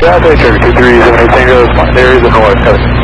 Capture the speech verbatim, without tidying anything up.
South Bay, traffic two three seven eight Tango, there is a north, copy.